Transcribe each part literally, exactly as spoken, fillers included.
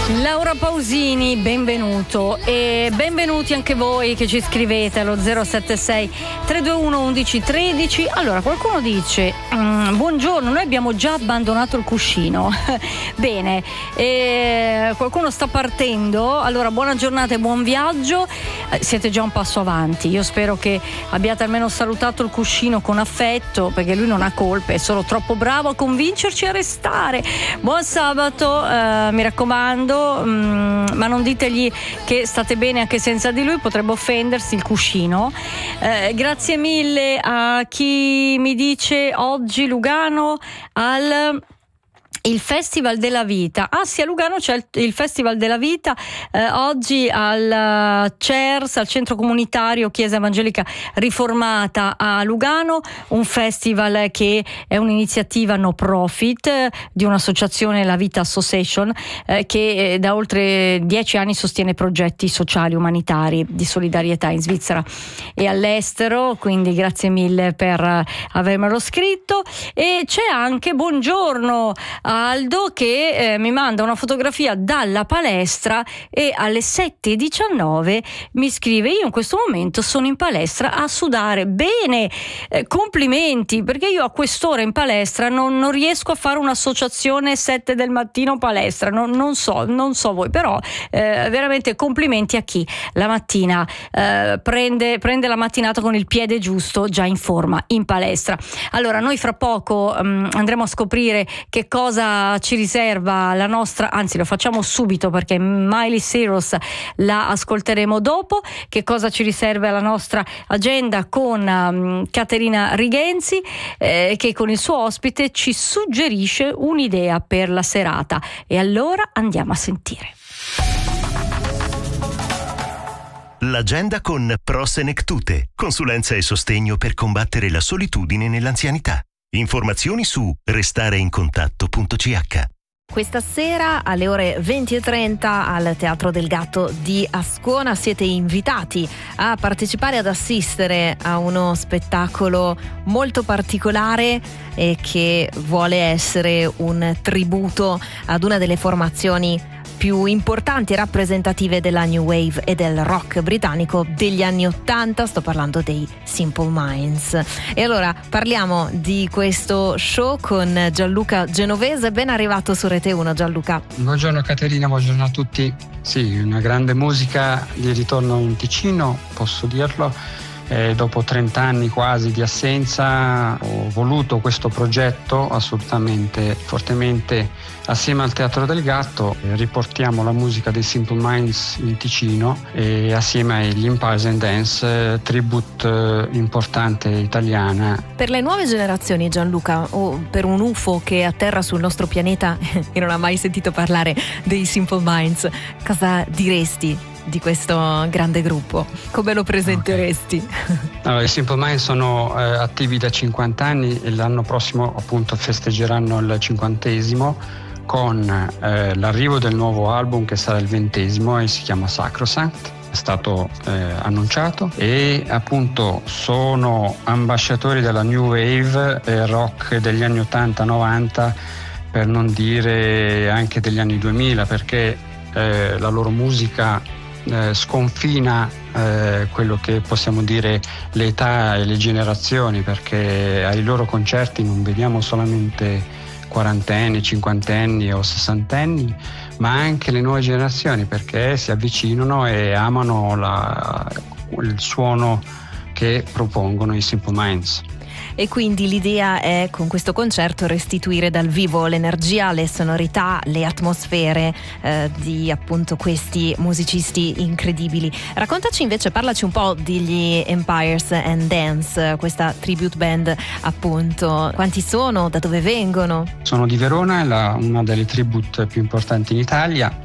Laura Pausini, benvenuto e benvenuti anche voi che ci scrivete allo zero sette sei tre due uno undici tredici. Allora, qualcuno dice mm, buongiorno, noi abbiamo già abbandonato il cuscino. Bene, eh, qualcuno sta partendo, allora buona giornata e buon viaggio. Eh, siete già un passo avanti, io spero che abbiate almeno salutato il cuscino con affetto, perché lui non ha colpe, è solo troppo bravo a convincerci a restare. Buon sabato, eh, mi raccomando. Mm, ma non ditegli che state bene anche senza di lui, potrebbe offendersi il cuscino. Eh, grazie mille a chi mi dice oggi Lugano al il Festival della Vita. Ah sì, a Lugano c'è il, il Festival della Vita, eh, oggi al C E R S, al Centro Comunitario Chiesa Evangelica Riformata a Lugano, un festival che è un'iniziativa no profit eh, di un'associazione, la Vita Association, eh, che eh, da oltre dieci anni sostiene progetti sociali umanitari di solidarietà in Svizzera e all'estero, quindi grazie mille per eh, avermelo scritto. E c'è anche buongiorno Aldo che eh, mi manda una fotografia dalla palestra e alle sette e diciannove mi scrive: io in questo momento sono in palestra a sudare. Bene, eh, complimenti, perché io a quest'ora in palestra non, non riesco a fare un'associazione sette del mattino palestra, non, non so non so voi, però eh, veramente complimenti a chi la mattina eh, prende, prende la mattinata con il piede giusto, già in forma in palestra. Allora, noi fra poco um, andremo a scoprire che cosa ci riserva la nostra, anzi lo facciamo subito perché Miley Cyrus la ascolteremo dopo. Che cosa ci riserva la nostra agenda con um, Caterina Rigenzi, eh, che con il suo ospite ci suggerisce un'idea per la serata. E allora andiamo a sentire l'agenda con Prosenectute, consulenza e sostegno per combattere la solitudine nell'anzianità. Informazioni su restareincontatto punto c h. Questa sera alle ore venti e trenta al Teatro del Gatto di Ascona siete invitati a partecipare, ad assistere a uno spettacolo molto particolare e che vuole essere un tributo ad una delle formazioni più importanti e rappresentative della New Wave e del rock britannico degli anni Ottanta. Sto parlando dei Simple Minds. E allora parliamo di questo show con Gianluca Genovese. Ben arrivato su Rete uno, Gianluca. Buongiorno Caterina, buongiorno a tutti. Sì, una grande musica di ritorno in Ticino, posso dirlo. Eh, dopo trenta anni quasi di assenza ho voluto questo progetto assolutamente fortemente assieme al Teatro del Gatto. Eh, riportiamo la musica dei Simple Minds in Ticino e assieme agli Empires and Dance, eh, tribute eh, importante italiana. Per le nuove generazioni, Gianluca, o per un U F O che atterra sul nostro pianeta e non ha mai sentito parlare dei Simple Minds, cosa diresti di questo grande gruppo? Come lo presenteresti? Okay. Allora, i Simple Minds sono eh, attivi da cinquanta anni e l'anno prossimo appunto festeggeranno il cinquantesimo con eh, l'arrivo del nuovo album che sarà il ventesimo e si chiama Sacrosanct. È stato eh, annunciato e appunto sono ambasciatori della New Wave e rock degli anni ottanta novanta, per non dire anche degli anni duemila, perché eh, la loro musica Eh, sconfina eh, quello che possiamo dire le età e le generazioni, perché ai loro concerti non vediamo solamente quarantenni, cinquantenni o sessantenni, ma anche le nuove generazioni, perché si avvicinano e amano la, il suono che propongono i Simple Minds. E quindi l'idea è, con questo concerto, restituire dal vivo l'energia, le sonorità, le atmosfere eh, di appunto questi musicisti incredibili. Raccontaci invece, parlaci un po' degli Empires and Dance, questa tribute band appunto. Quanti sono? Da dove vengono? Sono di Verona, è la, una delle tribute più importanti in Italia,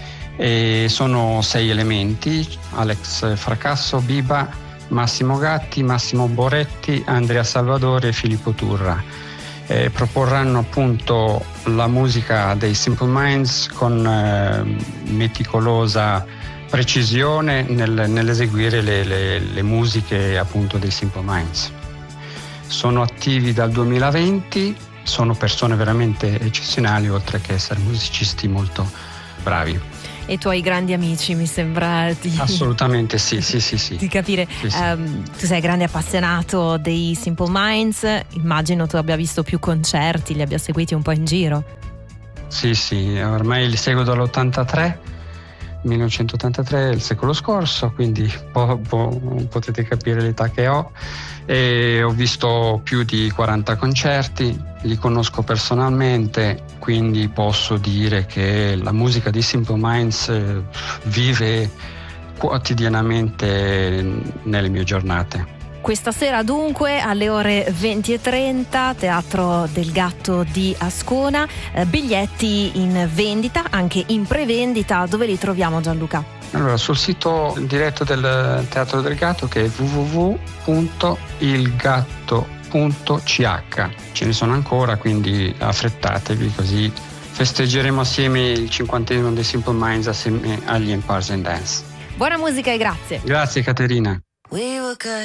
e sono sei elementi: Alex Fracasso, Biba, Massimo Gatti, Massimo Boretti, Andrea Salvadore e Filippo Turra. Eh, proporranno appunto la musica dei Simple Minds con eh, meticolosa precisione nel, nell'eseguire le, le, le musiche appunto dei Simple Minds. Sono attivi dal duemilaventi, sono persone veramente eccezionali, oltre che essere musicisti molto bravi. E i tuoi grandi amici, mi sembra di... Assolutamente sì, sì, sì, sì. di capire. Sì, sì. Um, tu sei grande appassionato dei Simple Minds, immagino tu abbia visto più concerti, li abbia seguiti un po' in giro. Sì, sì, ormai li seguo dall'ottantatré, millenovecentottantatré, il secolo scorso, quindi po- po- potete capire l'età che ho, e ho visto più di quaranta concerti, li conosco personalmente, quindi posso dire che la musica di Simple Minds eh, vive quotidianamente nelle mie giornate. Questa sera dunque alle ore venti e trenta, Teatro del Gatto di Ascona, eh, biglietti in vendita, anche in prevendita. Dove li troviamo, Gianluca? Allora, sul sito diretto del Teatro del Gatto, che è w w w punto il gatto punto c h. Ce ne sono ancora, quindi affrettatevi, così festeggeremo assieme il cinquantesimo dei Simple Minds assieme agli Empires and Dance. Buona musica e grazie. Grazie Caterina. We were good.